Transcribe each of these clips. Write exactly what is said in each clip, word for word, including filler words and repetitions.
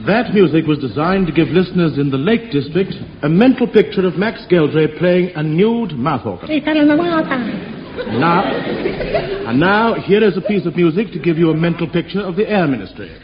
That music was designed to give listeners in the Lake District a mental picture of Max Geldray playing a nude mouth organ. Now, and now, here is a piece of music to give you a mental picture of the Air Ministry.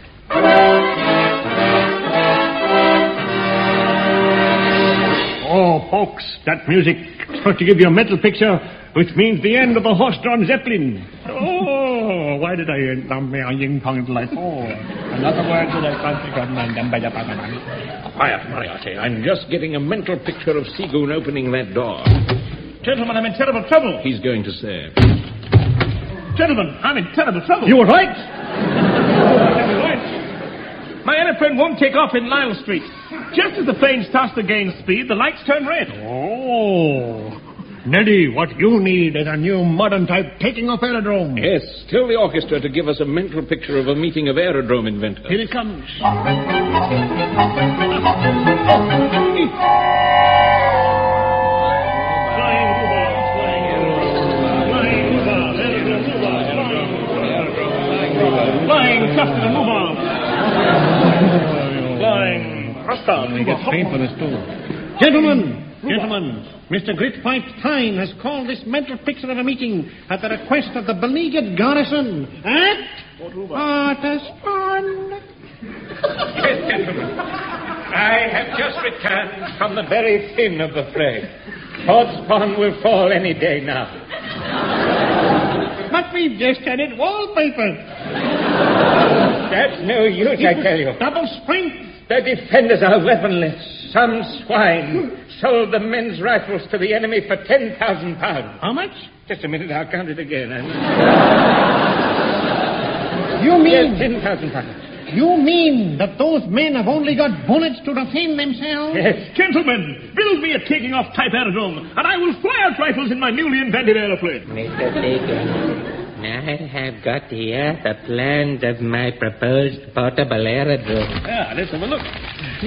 Oh, folks, that music is supposed to give you a mental picture, which means the end of the horse-drawn Zeppelin. Oh, why did I end up ying pong like oh? Another word that I can't think of. Quiet, Moriarty. I'm just getting a mental picture of Seagoon opening that door. Gentlemen, I'm in terrible trouble. He's going to say. Gentlemen, I'm in terrible trouble. You were right. right. My aeroplane won't take off in Lyle Street. Just as the plane starts to gain speed, the lights turn red. Oh. Neddy, what you need is a new modern type taking off aerodrome. Yes, tell the orchestra to give us a mental picture of a meeting of aerodrome inventors. Here it comes. Flying cluster to move on. Flying cluster. We get paid for this too. Gentlemen, gentlemen, Mister Gritpipe Tyne has called this mental picture of a meeting at the request of the beleaguered garrison at Artispon. Yes, gentlemen. I have just returned from the very thin of the fray. Artispon will fall any day now. But we've just had it wallpaper. That's no use, I tell you. Double strength. The defenders are weaponless. Some swine sold the men's rifles to the enemy for ten thousand pounds. How much? Just a minute, I'll count it again. You mean... Yes, ten thousand pounds. You mean that those men have only got bullets to defend themselves? Yes. Gentlemen, build me a taking off type aerodrome, and I will fly out rifles in my newly invented aeroplane. Mister Seagoon, I have got here the plans of my proposed portable aerodrome. Yeah, let's have a look.